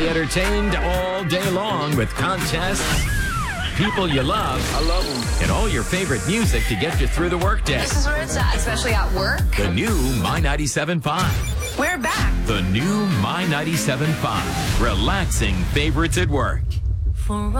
entertained all day long with contests, people you love. I love them. And all your favorite music to get you through the workday. This is where it's at, especially at work. The new My 97.5. We're back. The new My 97.5. Relaxing favorites at work. For